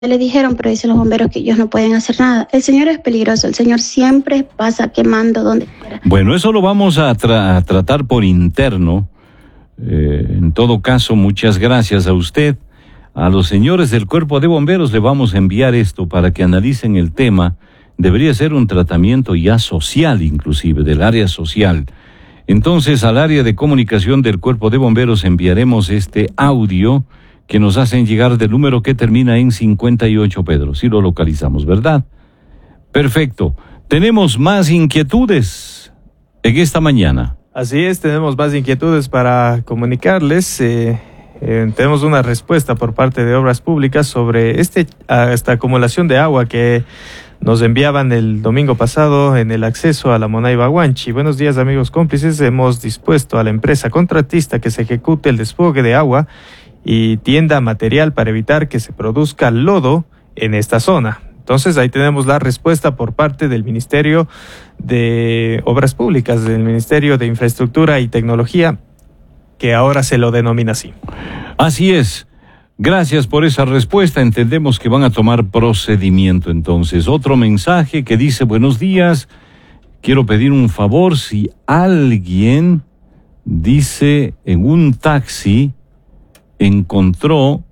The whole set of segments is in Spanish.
Le dijeron, pero dicen los bomberos que ellos no pueden hacer nada. El señor es peligroso, el señor siempre pasa quemando donde quiera. Bueno, eso lo vamos a tratar por interno. En todo caso, muchas gracias a usted. A los señores del Cuerpo de Bomberos le vamos a enviar esto para que analicen el tema. Debería ser un tratamiento ya social, inclusive, del área social. Entonces, al área de comunicación del Cuerpo de Bomberos enviaremos este audio que nos hacen llegar del número que termina en 58, Pedro. Sí lo localizamos, ¿verdad? Perfecto. Tenemos más inquietudes en esta mañana. Así es, tenemos más inquietudes para comunicarles. Tenemos una respuesta por parte de Obras Públicas sobre esta acumulación de agua que nos enviaban el domingo pasado en el acceso a la Monaiba Huanchi. Buenos días, amigos cómplices. Hemos dispuesto a la empresa contratista que se ejecute el desfogue de agua y tienda material para evitar que se produzca lodo en esta zona. Entonces ahí tenemos la respuesta por parte del Ministerio de Obras Públicas, del Ministerio de Infraestructura y Tecnología, que ahora se lo denomina así. Así es. Gracias por esa respuesta. Entendemos que van a tomar procedimiento entonces. Otro mensaje que dice: buenos días, quiero pedir un favor. Si alguien dice en un taxi encontró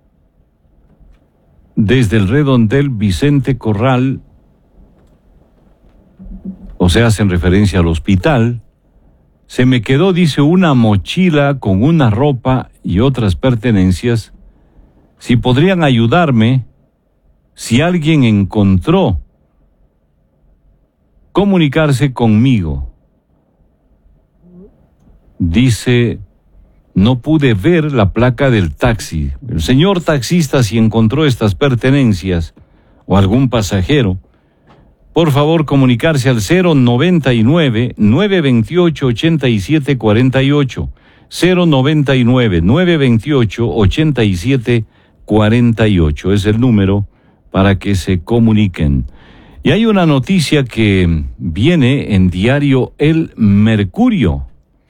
desde el redondel Vicente Corral, o sea, hacen referencia al hospital, se me quedó, dice, una mochila con una ropa y otras pertenencias. Si podrían ayudarme, si alguien encontró, comunicarse conmigo. Dice: no pude ver la placa del taxi. El señor taxista, si encontró estas pertenencias o algún pasajero, por favor comunicarse al 099-928-8748. 099-928-8748 es el número para que se comuniquen. Y hay una noticia que viene en diario El Mercurio.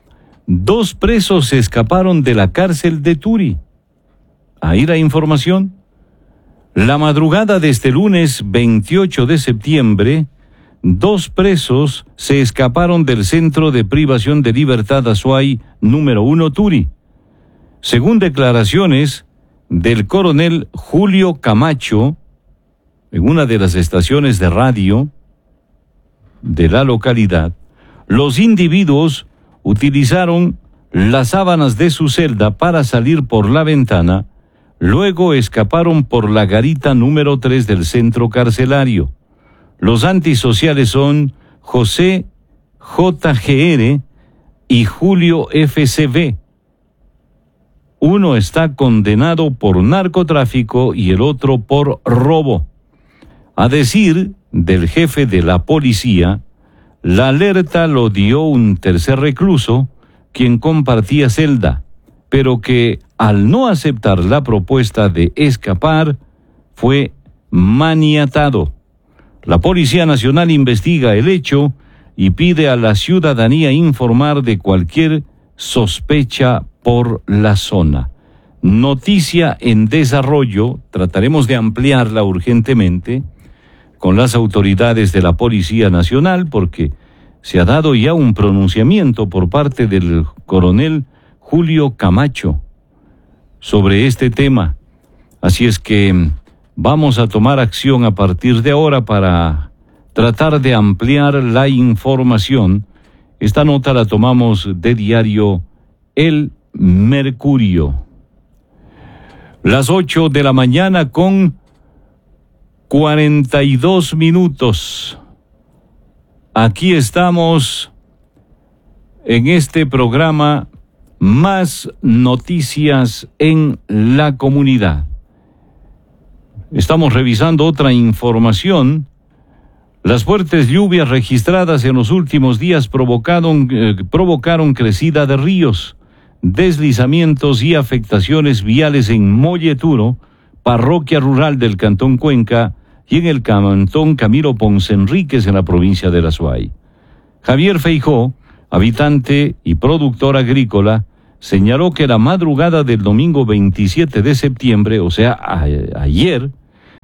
2 presos se escaparon de la cárcel de Turi. Ahí la información. La madrugada de este lunes 28 de septiembre, 2 presos se escaparon del Centro de Privación de Libertad Azuay número 1 Turi. Según declaraciones del coronel Julio Camacho, en una de las estaciones de radio de la localidad, los individuos utilizaron las sábanas de su celda para salir por la ventana, luego escaparon por la garita número 3 del centro carcelario. Los antisociales son José JGR y Julio FCB. Uno está condenado por narcotráfico y el otro por robo. A decir del jefe de la policía, la alerta lo dio un tercer recluso, quien compartía celda, pero que al no aceptar la propuesta de escapar, fue maniatado. La Policía Nacional investiga el hecho y pide a la ciudadanía informar de cualquier sospecha por la zona. Noticia en desarrollo, trataremos de ampliarla urgentemente con las autoridades de la Policía Nacional, porque se ha dado ya un pronunciamiento por parte del coronel Julio Camacho sobre este tema. Así es que vamos a tomar acción a partir de ahora para tratar de ampliar la información. Esta nota la tomamos de diario El Mercurio. Las 8 de la mañana con 42 minutos. Aquí estamos en este programa Más Noticias en la Comunidad. Estamos revisando otra información. Las fuertes lluvias registradas en los últimos días provocaron crecida de ríos, deslizamientos y afectaciones viales en Molleturo, parroquia rural del Cantón Cuenca, y en el cantón Camilo Ponce Enríquez en la provincia de Azuay. Javier Feijó, habitante y productor agrícola, señaló que la madrugada del domingo 27 de septiembre, o sea, ayer,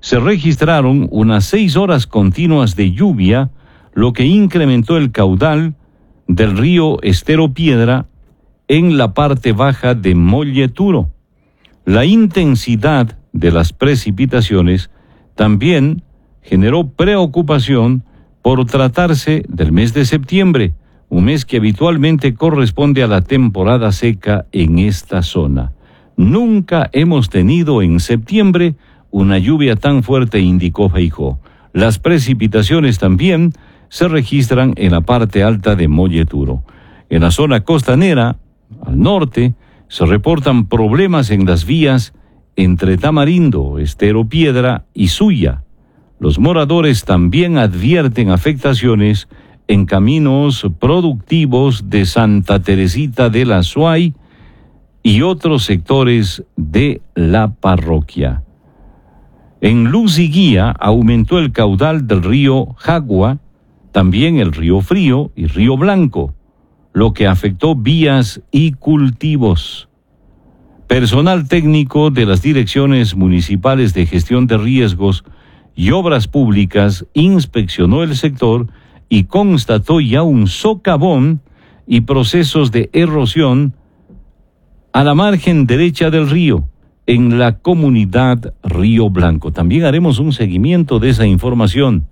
se registraron unas 6 horas continuas de lluvia, lo que incrementó el caudal del río Estero Piedra en la parte baja de Molleturo. La intensidad de las precipitaciones también generó preocupación por tratarse del mes de septiembre, un mes que habitualmente corresponde a la temporada seca en esta zona. Nunca hemos tenido en septiembre una lluvia tan fuerte, indicó Feijó. Las precipitaciones también se registran en la parte alta de Molleturo. En la zona costanera, al norte, se reportan problemas en las vías entre Tamarindo, Estero Piedra y Suya. Los moradores también advierten afectaciones en caminos productivos de Santa Teresita de la Suay y otros sectores de la parroquia. En Luz y Guía aumentó el caudal del río Jagua, también el río Frío y río Blanco, lo que afectó vías y cultivos. Personal técnico de las direcciones municipales de gestión de riesgos y obras públicas inspeccionó el sector y constató ya un socavón y procesos de erosión a la margen derecha del río, en la comunidad Río Blanco. También haremos un seguimiento de esa información.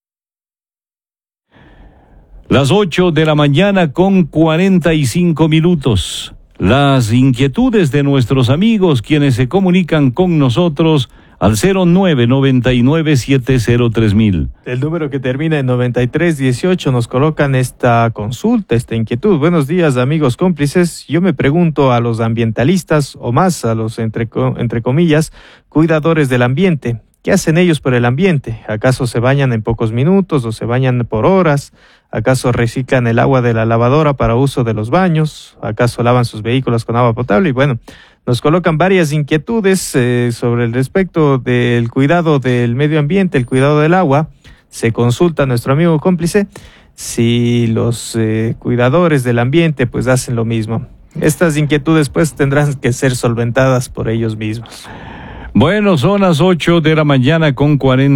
Las 8 de la mañana con 45 minutos. Las inquietudes de nuestros amigos quienes se comunican con nosotros al 0999703000. El número que termina en 9318 nos colocan esta consulta, esta inquietud. Buenos días, amigos cómplices. Yo me pregunto a los ambientalistas, o más a los, entre comillas, cuidadores del ambiente. ¿Qué hacen ellos por el ambiente? ¿Acaso se bañan en pocos minutos o se bañan por horas? ¿Acaso reciclan el agua de la lavadora para uso de los baños? ¿Acaso lavan sus vehículos con agua potable? Y bueno, nos colocan varias inquietudes sobre el respecto del cuidado del medio ambiente, el cuidado del agua. Se consulta a nuestro amigo cómplice si los cuidadores del ambiente pues hacen lo mismo. Estas inquietudes pues tendrán que ser solventadas por ellos mismos. Bueno, son las 8 de la mañana con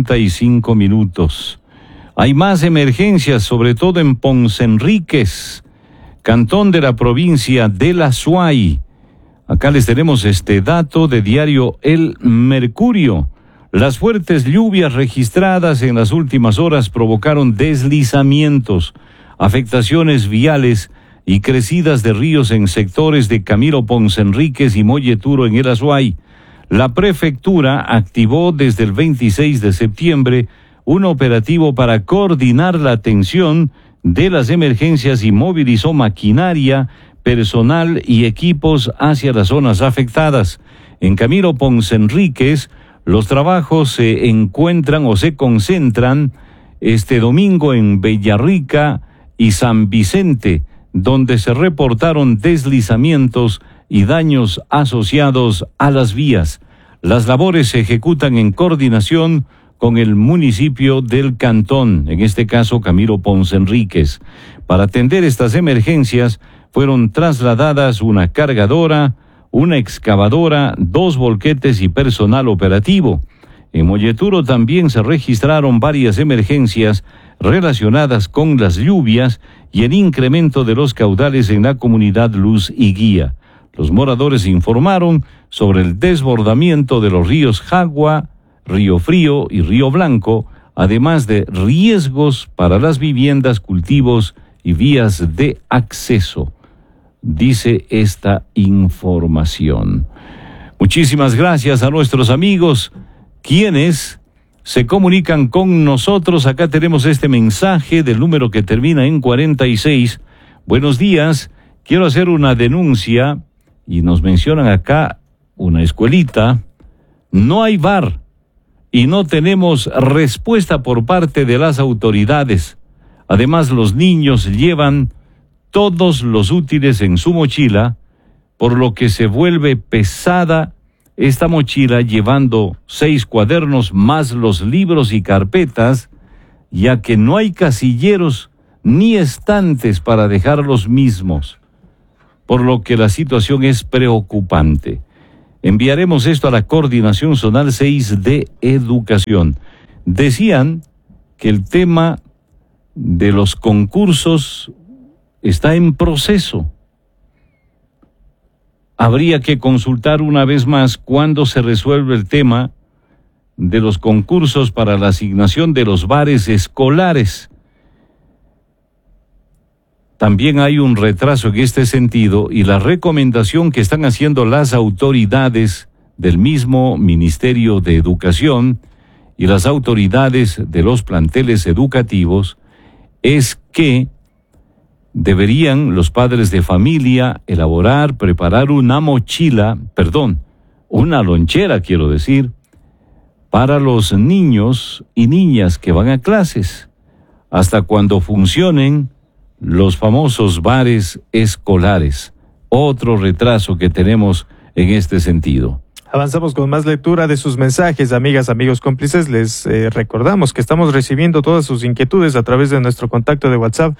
45 minutos. Hay más emergencias, sobre todo en Ponce Enríquez, cantón de la provincia de La Suay. Acá les tenemos este dato de diario El Mercurio. Las fuertes lluvias registradas en las últimas horas provocaron deslizamientos, afectaciones viales y crecidas de ríos en sectores de Camilo Ponce Enríquez y Molleturo en El Azuay. La prefectura activó desde el 26 de septiembre un operativo para coordinar la atención de las emergencias y movilizó maquinaria, personal y equipos hacia las zonas afectadas. En Camilo Ponce Enríquez, los trabajos se encuentran o se concentran este domingo en Bellarrica y San Vicente, donde se reportaron deslizamientos y daños asociados a las vías. Las labores se ejecutan en coordinación con el municipio del cantón, en este caso Camilo Ponce Enríquez. Para atender estas emergencias fueron trasladadas una cargadora, una excavadora, 2 volquetes y personal operativo. En Molleturo también se registraron varias emergencias relacionadas con las lluvias y el incremento de los caudales en la comunidad Luz y Guía. Los moradores informaron sobre el desbordamiento de los ríos Jagua, Río Frío y Río Blanco, además de riesgos para las viviendas, cultivos y vías de acceso, dice esta información. Muchísimas gracias a nuestros amigos quienes se comunican con nosotros. Acá tenemos este mensaje del número que termina en 46. Buenos días, quiero hacer una denuncia y nos mencionan acá una escuelita. No hay VAR y no tenemos respuesta por parte de las autoridades. Además, los niños llevan todos los útiles en su mochila, por lo que se vuelve pesada esta mochila, llevando 6 cuadernos más los libros y carpetas, ya que no hay casilleros ni estantes para dejar los mismos, por lo que la situación es preocupante. Enviaremos esto a la Coordinación Zonal 6 de Educación. Decían que el tema de los concursos está en proceso. Habría que consultar una vez más cuándo se resuelve el tema de los concursos para la asignación de los bares escolares. También hay un retraso en este sentido y la recomendación que están haciendo las autoridades del mismo Ministerio de Educación y las autoridades de los planteles educativos es que deberían los padres de familia preparar una lonchera, quiero decir, para los niños y niñas que van a clases, hasta cuando funcionen los famosos bares escolares. Otro retraso que tenemos en este sentido. Avanzamos con más lectura de sus mensajes, amigas, amigos cómplices. Les recordamos que estamos recibiendo todas sus inquietudes a través de nuestro contacto de WhatsApp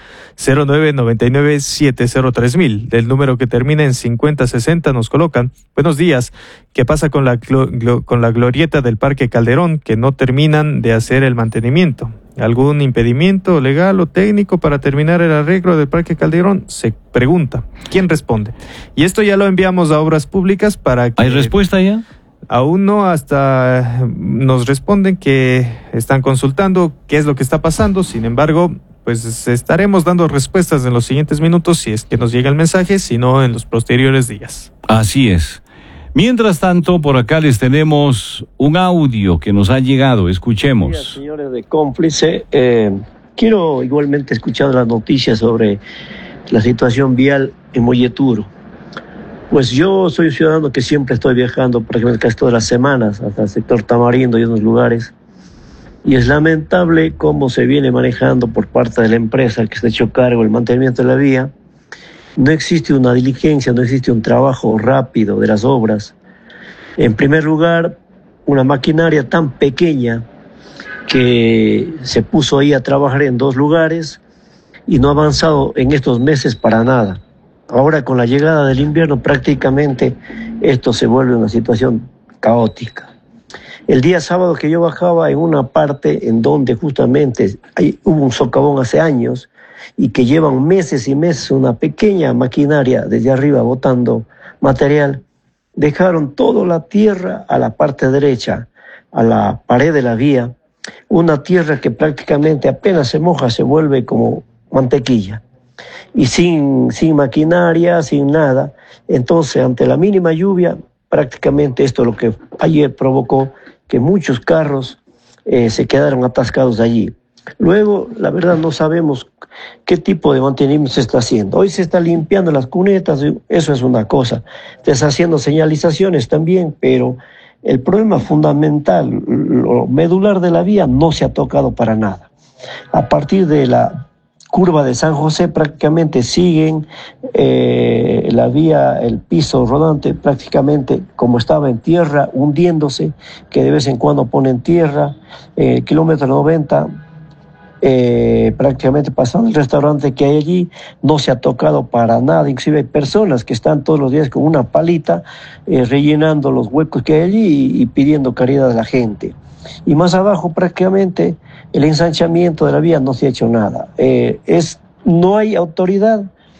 0999-703000. Del número que termina en 5060 nos colocan: buenos días, ¿qué pasa con la glorieta del Parque Calderón que no terminan de hacer el mantenimiento? ¿Algún impedimento legal o técnico para terminar el arreglo del Parque Calderón? Se pregunta. ¿Quién responde? Y esto ya lo enviamos a Obras Públicas para que... ¿Hay respuesta ya? Aún no, hasta nos responden que están consultando qué es lo que está pasando. Sin embargo, pues estaremos dando respuestas en los siguientes minutos si es que nos llega el mensaje, si no en los posteriores días. Así es. Mientras tanto, por acá les tenemos un audio que nos ha llegado. Escuchemos. Buenos días, señores de Cómplice. Quiero igualmente escuchar las noticias sobre la situación vial en Molleturo. Pues yo soy un ciudadano que siempre estoy viajando prácticamente casi todas las semanas hasta el sector Tamarindo y otros lugares. Y es lamentable cómo se viene manejando por parte de la empresa que se ha hecho cargo del mantenimiento de la vía. No existe una diligencia, no existe un trabajo rápido de las obras. En primer lugar, una maquinaria tan pequeña que se puso ahí a trabajar en 2 lugares y no ha avanzado en estos meses para nada. Ahora con la llegada del invierno prácticamente esto se vuelve una situación caótica. El día sábado que yo bajaba en una parte en donde justamente hubo un socavón hace años, y que llevan meses y meses una pequeña maquinaria desde arriba botando material, dejaron toda la tierra a la parte derecha, a la pared de la vía, una tierra que prácticamente apenas se moja se vuelve como mantequilla, y sin maquinaria, sin nada. Entonces, ante la mínima lluvia, prácticamente esto es lo que ayer provocó que muchos carros se quedaron atascados allí. Luego, la verdad, no sabemos qué tipo de mantenimiento se está haciendo. Hoy se está limpiando las cunetas, eso es una cosa. Se está haciendo señalizaciones también, pero el problema fundamental, lo medular de la vía, no se ha tocado para nada. A partir de la curva de San José prácticamente siguen la vía, el piso rodante prácticamente como estaba en tierra, hundiéndose, que de vez en cuando ponen tierra, kilómetro 90, prácticamente pasando el restaurante que hay allí, no se ha tocado para nada. Inclusive hay personas que están todos los días con una palita rellenando los huecos que hay allí y pidiendo caridad a la gente. Y más abajo prácticamente el ensanchamiento de la vía no se ha hecho nada. No hay autoridad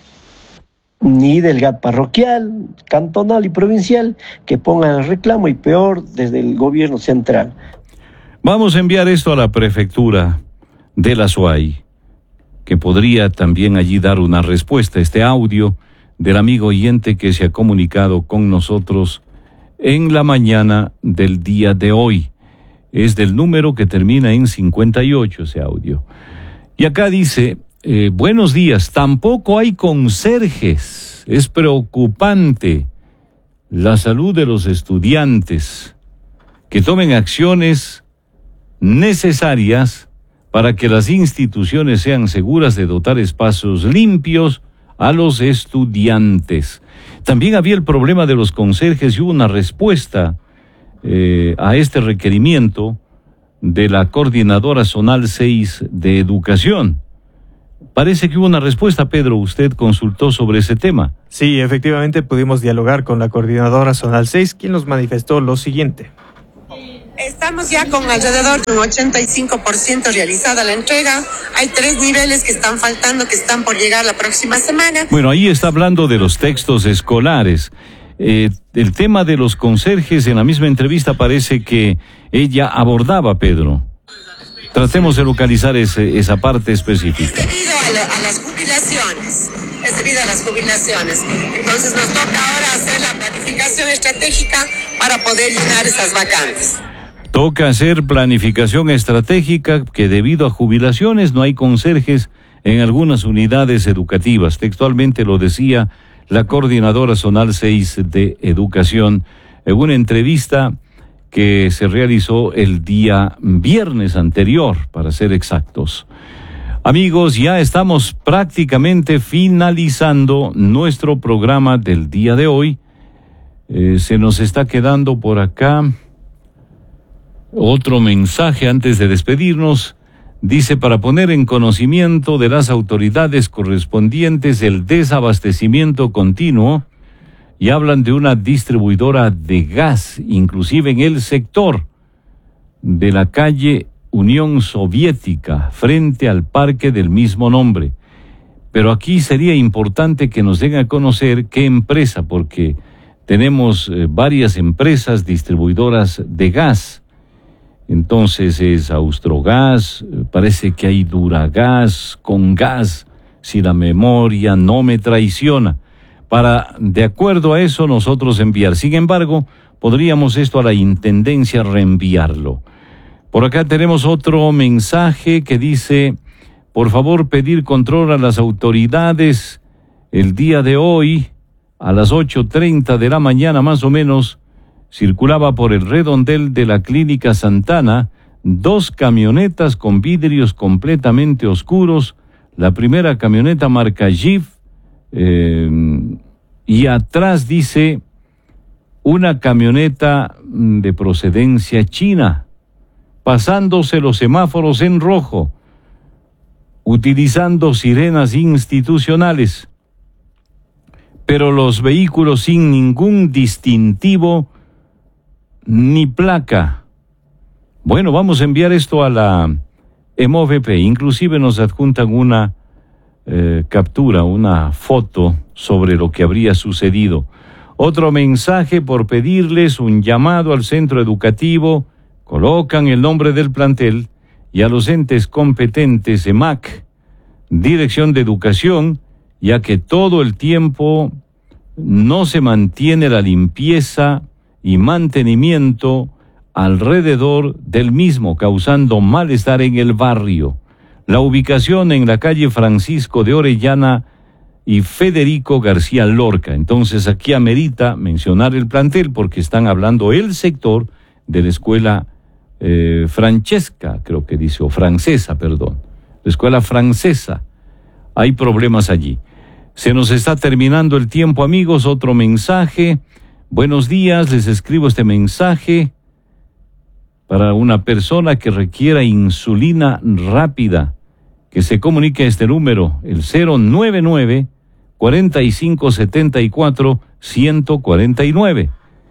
ni del GAT parroquial, cantonal y provincial que pongan el reclamo, y peor desde el gobierno central. Vamos a enviar esto a la prefectura de la SUAY, que podría también allí dar una respuesta a este audio del amigo oyente que se ha comunicado con nosotros en la mañana del día de hoy. Es del número que termina en 58 ese audio. Y acá dice, buenos días, tampoco hay conserjes, es preocupante la salud de los estudiantes, que tomen acciones necesarias para que las instituciones sean seguras de dotar espacios limpios a los estudiantes. También había el problema de los conserjes y hubo una respuesta a este requerimiento de la Coordinadora Zonal 6 de Educación. Parece que hubo una respuesta, Pedro. Usted consultó sobre ese tema. Sí, efectivamente pudimos dialogar con la coordinadora zonal 6, quien nos manifestó lo siguiente. Estamos ya con alrededor de un 85% realizada la entrega. Hay 3 niveles que están faltando, que están por llegar la próxima semana. Bueno, ahí está hablando de los textos escolares. El tema de los conserjes, en la misma entrevista parece que ella abordaba, Pedro. Tratemos de localizar esa parte específica. Es debido a las jubilaciones. Es debido a las jubilaciones. Entonces nos toca ahora hacer la planificación estratégica para poder llenar esas vacantes. Toca hacer planificación estratégica que debido a jubilaciones no hay conserjes en algunas unidades educativas. Textualmente lo decía la coordinadora zonal 6 de educación en una entrevista que se realizó el día viernes anterior, para ser exactos. Amigos, ya estamos prácticamente finalizando nuestro programa del día de hoy. Se nos está quedando por acá otro mensaje antes de despedirnos. Dice, para poner en conocimiento de las autoridades correspondientes el desabastecimiento continuo, y hablan de una distribuidora de gas, inclusive en el sector de la calle Unión Soviética, frente al parque del mismo nombre. Pero aquí sería importante que nos den a conocer qué empresa, porque tenemos varias empresas distribuidoras de gas. Entonces es Austrogas, parece que hay Duragas, Congas, si la memoria no me traiciona, para, de acuerdo a eso, nosotros enviar. Sin embargo, podríamos esto a la Intendencia reenviarlo. Por acá tenemos otro mensaje que dice, por favor pedir control a las autoridades. El día de hoy, a las 8:30 de la mañana más o menos, circulaba por el redondel de la Clínica Santana 2 camionetas con vidrios completamente oscuros. La primera camioneta marca Jeep, y atrás dice una camioneta de procedencia china, pasándose los semáforos en rojo, utilizando sirenas institucionales, pero los vehículos sin ningún distintivo ni placa. Bueno, vamos a enviar esto a la EMOVP. Inclusive nos adjuntan una captura, una foto sobre lo que habría sucedido. Otro mensaje por pedirles un llamado al centro educativo. Colocan el nombre del plantel y a los entes competentes, EMAC, Dirección de Educación, ya que todo el tiempo no se mantiene la limpieza y mantenimiento alrededor del mismo, causando malestar en el barrio. La ubicación en la calle Francisco de Orellana y Federico García Lorca. Entonces aquí amerita mencionar el plantel porque están hablando el sector de la escuela francesa, creo que dice, o francesa, perdón. La escuela francesa. Hay problemas allí. Se nos está terminando el tiempo, amigos. Otro mensaje. Buenos días, les escribo este mensaje para una persona que requiera insulina rápida, que se comunique a este número, el 099-4574-149.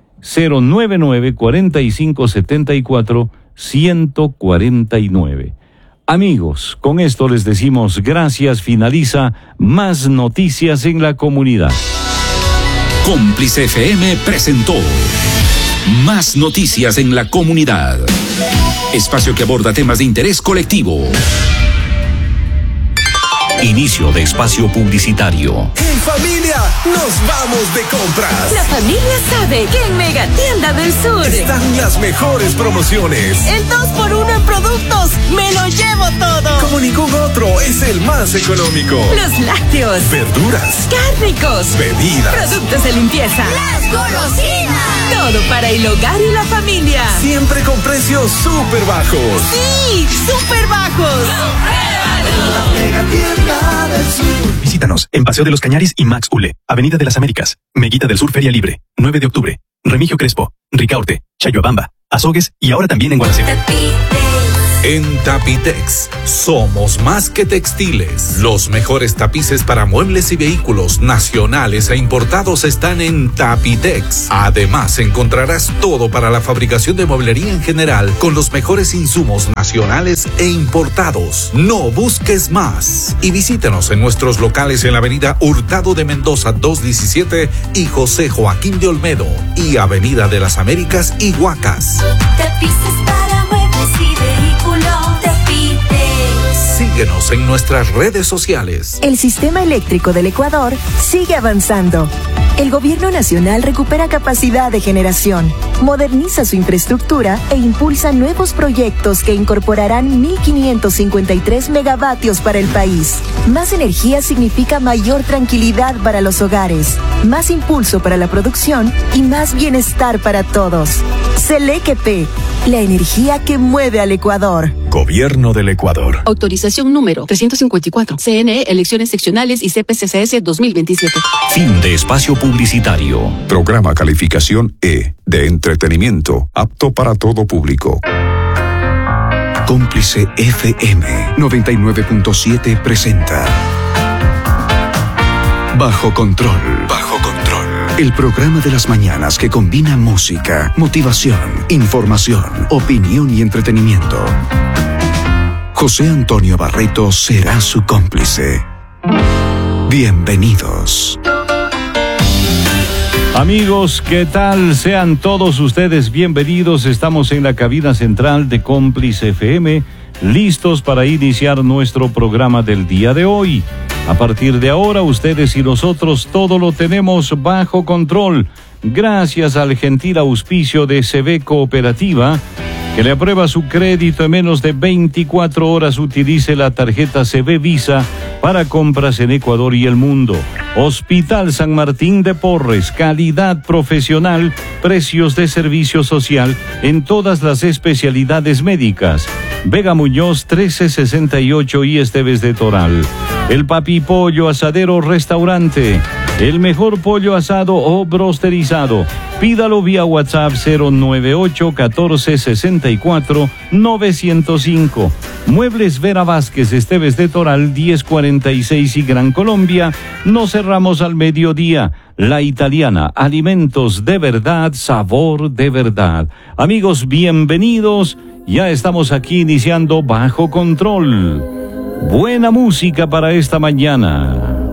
099-4574-149. Amigos, con esto les decimos gracias. Finaliza Más Noticias en la Comunidad. Cómplice FM presentó Más Noticias en la Comunidad. Espacio que aborda temas de interés colectivo. Inicio de espacio publicitario. En familia, nos vamos de compras. La familia sabe que en Mega Tienda del Sur están las mejores promociones. El 2x1 en productos, me lo llevo todo. Como ningún otro, es el más económico. Los lácteos, verduras, cárnicos, bebidas, productos de limpieza, las golosinas. Todo para el hogar y la familia. Siempre con precios súper bajos. ¡Sí! ¡Súper bajos! Visítanos en Paseo de los Cañaris y Max Ule, Avenida de las Américas, Meguita del Sur Feria Libre, 9 de octubre, Remigio Crespo, Ricaurte, Chayuabamba, Azogues y ahora también en Guanaceví. En Tapitex, somos más que textiles. Los mejores tapices para muebles y vehículos nacionales e importados están en Tapitex. Además, encontrarás todo para la fabricación de mueblería en general con los mejores insumos nacionales e importados. No busques más. Y visítanos en nuestros locales en la avenida Hurtado de Mendoza 217 y José Joaquín de Olmedo y avenida de las Américas y Huacas. Tapices para muebles y vehículos. Tapitex. Síguenos en nuestras redes sociales. El sistema eléctrico del Ecuador sigue avanzando. El gobierno nacional recupera capacidad de generación, moderniza su infraestructura e impulsa nuevos proyectos que incorporarán 1.553 megavatios para el país. Más energía significa mayor tranquilidad para los hogares, más impulso para la producción y más bienestar para todos. Selequep, la energía que mueve al Ecuador. Gobierno del Ecuador. Autorización número 354. CNE, elecciones seccionales y CPCCS 2027. Fin de espacio publicitario. Programa calificación E, de entretenimiento, apto para todo público. Cómplice FM 99.7 presenta Bajo Control. Bajo Control. El programa de las mañanas que combina música, motivación, información, opinión y entretenimiento. José Antonio Barreto será su cómplice. Bienvenidos. Amigos, ¿qué tal? Sean todos ustedes bienvenidos. Estamos en la cabina central de Cómplice FM, listos para iniciar nuestro programa del día de hoy. A partir de ahora, ustedes y nosotros todo lo tenemos bajo control, gracias al gentil auspicio de CB Cooperativa, que le aprueba su crédito en menos de 24 horas. Utilice la tarjeta CB Visa para compras en Ecuador y el mundo. Hospital San Martín de Porres, calidad profesional, precios de servicio social en todas las especialidades médicas. Vega Muñoz 1368 y Esteves de Toral. El Papi Pollo Asadero Restaurante, el mejor pollo asado o brosterizado. Pídalo vía WhatsApp 098 14 64 905. Muebles Vera Vázquez, Esteves de Toral 1046 y Gran Colombia. No cerramos al mediodía. La Italiana, alimentos de verdad, sabor de verdad. Amigos, bienvenidos. Ya estamos aquí iniciando Bajo Control. Buena música para esta mañana.